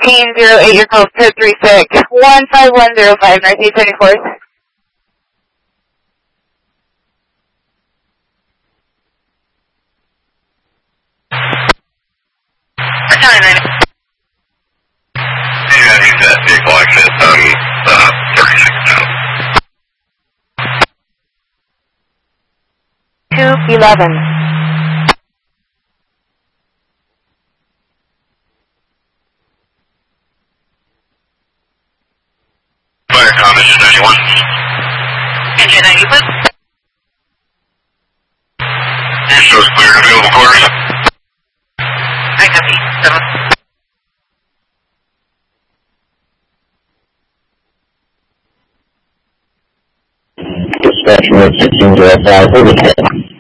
1508, your call code 36 15105 Northeast 24th. Yeah, he's at vehicle access on 36 now. 211. Firecom, engine 91. Engine 90, please. Shows clear and available quarters. I copy. 7. Dispatch 1605,